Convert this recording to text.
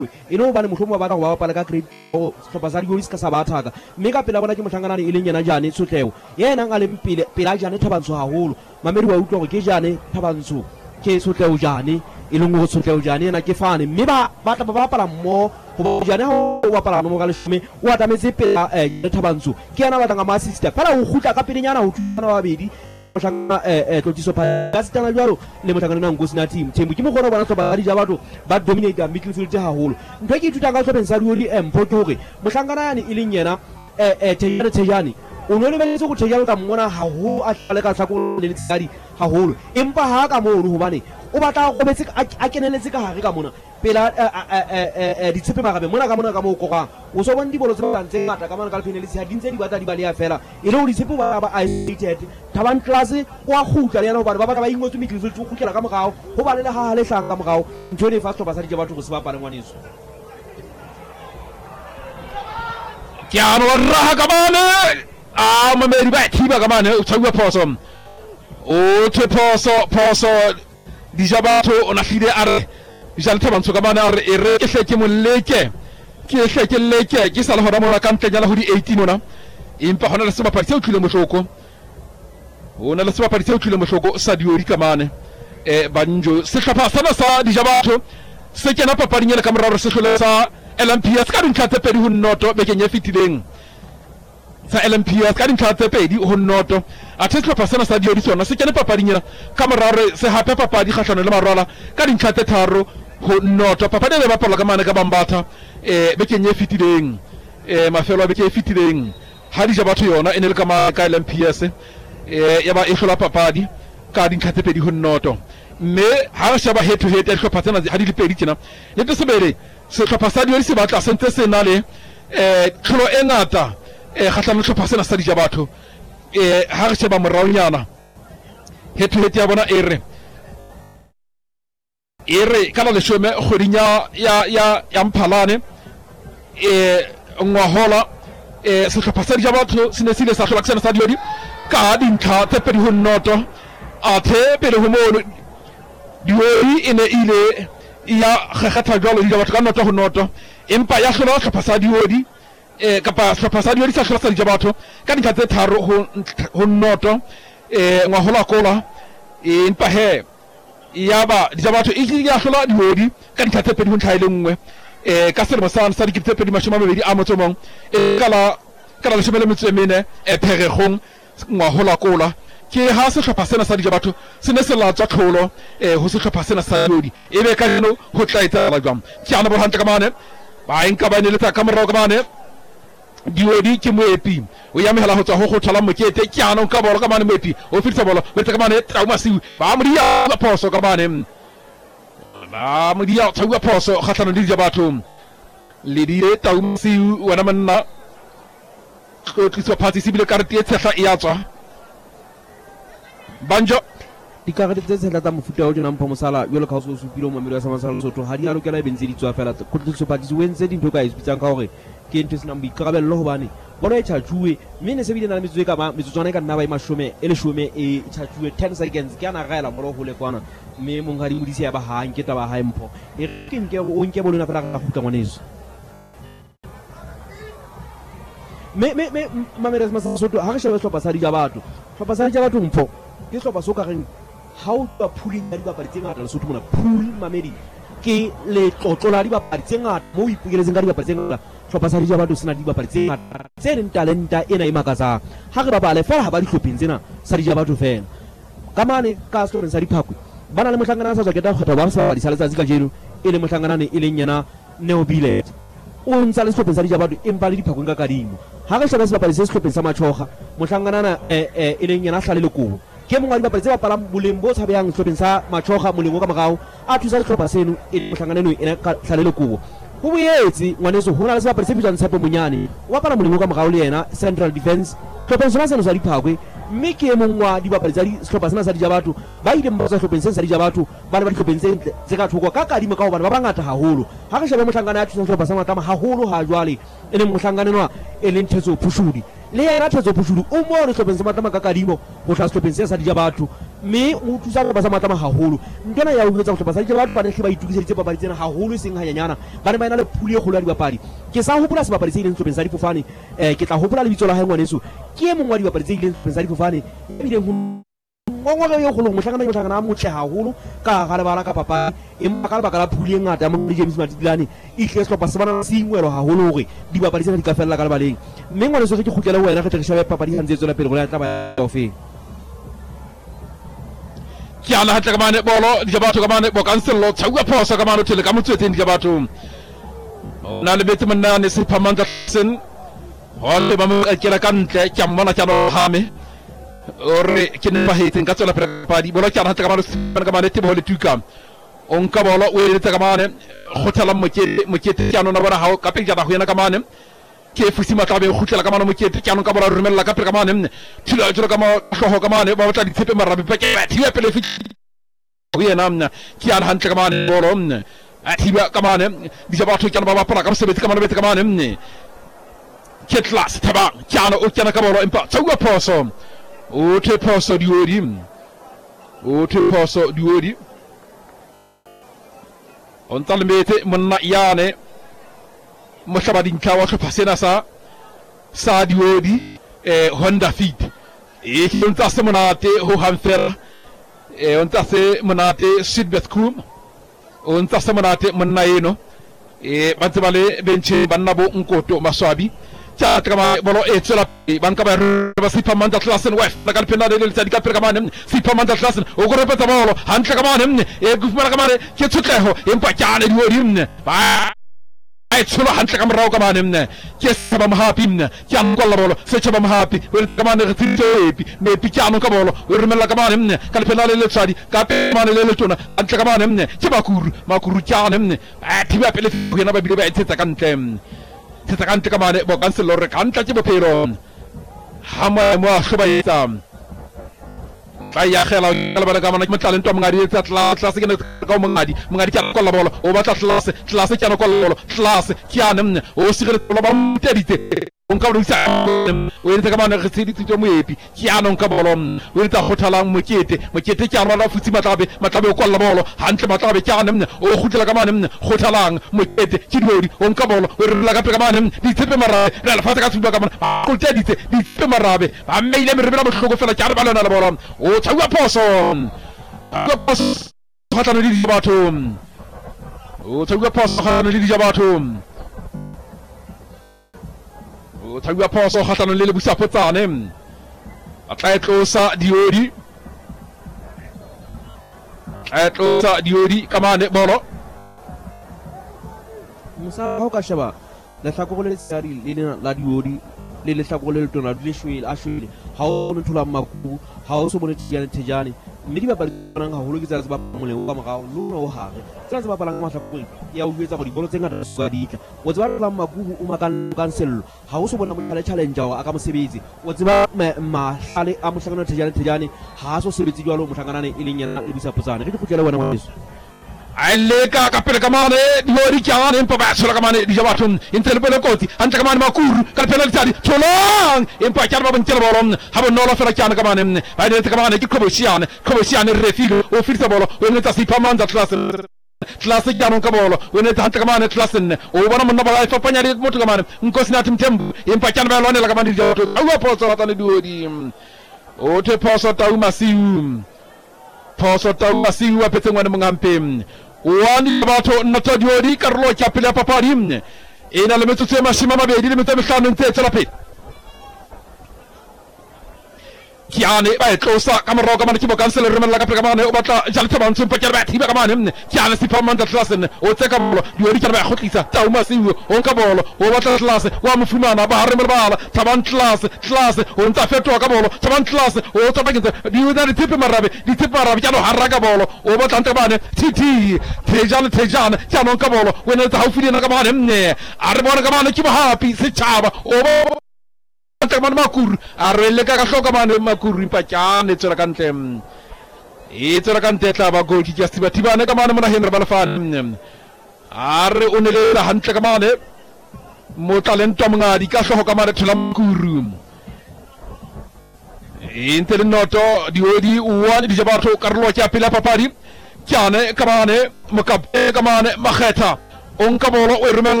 eno ba le mohlomong ba batla go bapala ka grade o hlopha sa Dioli ska sa ba thaka mme ka pela bona ke mohlanganane e leng yena Jane Tsotleo yena nga le pela Jane Thabantsho haholo mamedi wa utlwa go ke Jane Thabantsho ke Tsotleo Jane e leng go Tsotleo Jane yena ke fane mme ba batla ba bapala mo go Jane ho bapala mo ka leshome o atametse pela Thabantsho ke yana batla nga ma assist fela o khutla ka pelenyana ho tsana ba bedi Tlotiso Pasitana Jaro le motlhakanana Nkosi na team Thembu ke mo gona bona ba di ja batho ba dominate midfield haholo ntwe ke ithuta ka tlhopeng sa Dioli Mpho ke hore mohlankana yani e leng yena Tejane o no le beletse go Tejane ka mmona haholo a tlale ka tlhako le tsadi haholo empa ha ka mo no hobane o batla go betse a keneletse ka hare ka mona pela ditshepe magabe mona ka mo kokang o so bona dibolo tse bantse ngata ka mana ka penalty ha dintse di batla di bale ya fela ile o ditshepe ba isolated Thaban class wa khutla le yana ba batla ba ingotse midfield go khutlela ka mogao go ba le ha le hlanga ka mogao ntho ne fast ba sa di ja batho go se ba pala ngwaneso ke a no raha ka bane a mamedi ba thiba ka bane o tshwa phoso o tshwe phoso di ja batho o na hlile are Jane Thabantsho ka bana re re ke hleke moleke ke hleke leke ke sa le hora mona ka ntlenya la ho di 18 ona empa hona le sebapadi se o tlile mohloko hona le sebapadi se o tlile mohloko sa Dioli ka mane banjo se hlapha sana sa di ja batho se kena papading le ka moraro se hlole sa LMPS ka dintlha tse pedi ho nnoto bekeng ya fitileng sa LMPS ka dintlha tse pedi ho nnoto a tlhopha sana sa Dioli sona se kena papading ka moraro se hape papadi kgahlano le marwala ka dintlha tse tharo ho nnoto papadi le bapala ka mane ka Bambatha bekeng ya fitileng mafelo a bekeng ya fitileng ha di ja batho yona ene le ka LMPS ya ba e hlola papadi ka dintlha tse pedi ho nnoto mme ha re sheba head to head ya hlopha tsena ha di le pedi tjena le tse sebele se hlopha sa Dioli se batla sentse se na le tlholo e ngata kgahlano hlopha sena sa di ja batho ha re sheba moraonyana head to head ya bona ere kana le shome kgweding ya Mphalane ngwahola sehlopha sa di ja batho se ne se ile sa hlola sena sa Dioli ka dintlha tse pedi ho nnoto a the pele ho mono Dioli ene ile ya kgekgetha jwalo di ja batho ka nnoto ho nnoto empa ya hlola sehlopha sa Dioli kapa sehlopha sa Dioli sa hlola sa di ja batho ka dintlha tse tharo ho nnoto ngwahola kola empa he yaba di ja batho e ya hlola Dioli ka dintlha tse pedi ho ntlha ile nngwe ka selemo sa di tse pedi mashomabedi a motsomong kala le shebele metso e mene Pherekgong ngwahola kola ke ha sehlopha sena sa di ja batho se ne se latswa tlholo ho sehlopha sena sa Dioli ebe ka jeno ho tla etsahala jwang ke ana bo hantle ka mane ba enka ba ne le tsa ka morao ka mane Dioli ke moepi o ya mehela ho tswa ho thola mokete ke ana ka bolo ka mane moepi o fitsa bolo betsa ka mane Taumasiu ba mo dia la phoso ka mane ba mo dia tshwa phoso kgahlano di ja batho le di Taumasiu wana manna go tliswa participate karete e tshehla e ya tswa banjo di karete tse tshehla tsa mofuta o jona Mpho Mosala yo le ka so supilo mamelo ya Samasala Lesotho ha di a lokela e bentse di tswa fela go tliswa participate di ntho ka isbitsang ka hore ke ntse sena boikarabello hobane bona e tjhajuwe mme ne se bile na le metswe ka metsotswana e ka nna ba imashome e leshome e tjhajuwe 10 seconds ke ana gaela moro hole kwana mme mongadi modisi ya ba ha nke taba ha Mpho e ke nke o nke bolona fela ka khutla ngwaneso me mamere Samasotho ha re sheba hlopha sa di ja batho Mpho ke hlopha so ka reng ha o twa pulling ya di bapadi tse ngata Lesotho mona pool mamedi ke le tlotlola di bapadi tse ngata mo ipukeletseng ka di bapadi tse ngata hlopha sa di ja batho sena di bapadi tse ngata tse leng talenta ena e makatsang ha re bapale fela ha ba di hlopheng tsena sa di ja batho fela ka mane ka story sa diphakwe bana le mohlangana sa tswa keta kgotha ba sa di sala tsa ka jeno e le mohlangana e leng yena Neo Billet o ntsa le hlopheng sa di ja batho empa le diphakwe ka kadimo ha re sheba se bapadi se hlopheng sa Matshoga mohlangana e leng yena Hlale Lekobo ke mongwe wa dibapadi tse bapalang boleng bo tshabeyang hlopheng sa Matshoga moleng ka morao a thusa dihlopha seno e mohlangana eno ka Hlale Lekobo ho boetse ngwaneso ho na le sebapadi se bitswang Tshepo Monyane o bapala moleng ka morao le yena Central Defence hlopheng sona seno sa diphakwe mme ke mongwe wa dibapadi tsa dihlopha sena sa di ja batho ba ile mba sa hlopheng sena sa di ja batho ba le ba dihlopheng tse ka thoko ka kadimo ka hobane ba bangata haholo ha re sheba mohlangana ya thusa hlopheng sa Matama haholo ha jwale e le mohlangana e leng Thetso Phushudi le yena Thetso Phushudi o mo re hlopheng sa Matama ka kadimo ho tla hlopheng se sa di ja batho mme o thusa ba sa matlama haholo ntona ya o etsa go basadi ba ba tle ba itukiseditse papadi tsena haholo seng hanyanyana ba ne ba ena le phuli e kgolo ya dibapadi ke sa hopola sebapadi se ileng tshopeng sa difofane ke tla hopola lebitso la hae ngwaneso ke e mongwe wa dibapadi tse ileng tshopeng sa difofane ebile ngongoro e kgolo mohlakana a motle haholo ka ga lebala ka papadi empa ka lebaka la phuli e ngata ya mongwe James Matitilane e tle sehlopha se bana se ingwelo haholo hore dibapadi tsena di ka fella ka lebaleng mme ngwaneso ge ke kgutlele ho wena ge tle re shebe papadi hantse tswela pele go la tla ba ya ofeng kiana hatle kamane bolo di jabatho kamane bo cancelo tshauwa phosa kamane tele ka motswetseng di jabatho na le betse monna ne se phamanda sen holle ba mo kela kantle tja mmona tja no hame ore ke ne ba hetseng ka tsela padi bolo kiana hatle kamane te bolo tuka on ka bolo o ile tsa kamane khothala mokete kiano na bona ha ka pe jana ho yana kamane ke fusi matlabe go khutlela ka mana mokete kiano ka bolo rumella ka pe ka mane thila jura ka mo hloho ka mane ba batla ditshepe marabe pa ke thiba pele fi go yena mna kiano hantle ka mane bolo a thiba ka mane di ja batho kiano ba bapala ka mosebetsi ka mane bete ka mane ketlas thaba kiano o kiano ka bolo empa tsawa phoso o the phoso diodi on talmete monna yane mohlaba dintlha wa hlopha sena sa diodi Honda Fit e ke ntse se monate ho Hamfer on tsa se monate Sidbethkum on tsa se monate monna eno ba ntse ba le benche banna bo nkoto maswabi tja kama bolo e tsela banka ba sipa manda klassen wef la kan penale le tsa di ka perga mane sipa manda klassen o go repeta bolo hantle ka mane e gufmana ka mane ke tsutleho empa tjane diodi ba ai tsolo hantle ka morao ka mane ke saba mahapimne ke am golla bolo se chaba mahapi wel ka mane re titepi me pichano ka bolo o remella ka mane ka penale le tsadi ka mane le tona hantle ka mane ke makuru tjane tiba pele yena ba bile ba etsetsa ka ntle tsa ka ntle ka mane bo cancelo re ka ntla ke bophelo hama mo hloba etsa ba ya khela ka bana ka mana ke talent wa mongadi etsa class ke ne ka mongadi ka kolla bolo o batla class ke na kolla bolo class ke ane o sigere bolo ba mtedite on ka bolo sa o ene ka mana re tsedi tso mo epi ke ane ka bolo o ene ta khothalang mokete ke ana la futsi matlabe o kolla bolo hantle matlabe ke ane o khutela ka mana khothalang mokete ke dodi on ka bolo o re la ka mana di tsepe marabe re la fata ka tsuba ka mana ko tedite di tsepe marabe ba meile me re bela bohloko fela ke ba lona la bolo o tshauwa phoso khatlana le di batho o tshauwa phoso khatlana le di batho o tshauwa phoso khatlana le busapotsane a tla etlosa diodi ka mane bolo musa ha o ka sheba la hlakore le tsari le la diodi le hlakore le tona le shwele a shwele ha o ne thola maku ha o so bone tejane mme di bapala nang haholo ke tsela tse ba moleng ka morao lo hare tsela tse ba balang mahlakore ya o etsa go di bolo tse ngata tsa ditla o tseba la makubu o makan cancel ha o so bona mo challenge wa aka mosebetsi o tseba mahlale a mohlakana tejane ha so sebetsi jwalo mohlakanane e leng yana le bisa potsana ke dikhutlele wena ngweso alle ka pele ka mane diori kyane empa ba tsola ka mane di jabatun intel bele koti anta ka mane makuru ka penalty tadi tolong empa kyane ba bantela bolon ha bon nola fera kyane ka mane ba ne ka mane ki kobosiane refil o firta bolo o ne ta si pamanda classe kyane ka bolo o ne ta anta ka mane classe o bona mon ba fa panyari moto ka mane nkosina timtembu empa kyane ba lonela ka mane di jabatun awa poso ratane diodi o te poso ta umasiu poso ta umasiu apetse ngwane mongampe wani batho nata diodi karlo cha pele papadi ina le metso tsema shima mabedi le metso mehlano ntse tsela pele kiane ba etlosa ka morao ka mane ke bo cancel re mela ka pele ka mane o batla jalta ba ntse mpakela ba thiba ka mane kiane si pamanda classen o tseka bolo diodi ka ba khotlisa ta umasiu on ka bolo o batla classe wa mfumana ba hare melbala taban classe o ntsa fetwa ka bolo taban classe o tsa ba gitsa diodi di tipe marabe ya no haraka bolo o batla ntse bane titi tejane tjano ka bolo wena tsa haufi dina ka mane a re bona ka mane ke ba happy se tshaba o ntse ka mane makuru a re le ka hloka mane makuru impa kyane tsela ka ntle e tsela ka ntle tla ba go ki just ba tibane ka mane mona henra bala fa a re o ne le hantle ka mane mo talento mongadi ka hloka ka mane thola makuru intel noto di odi uwan di jabato Carlo Chiapila Papadi chiane kamane makabe kamane makheta on kabolo